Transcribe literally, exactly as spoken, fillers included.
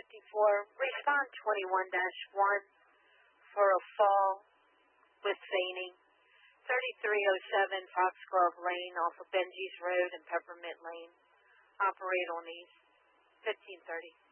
fifty-four, respond twenty-one dash one for a fall with feigning. thirty-three oh seven Foxglove Lane off of Benji's Road and Peppermint Lane. Operate on east. fifteen thirty.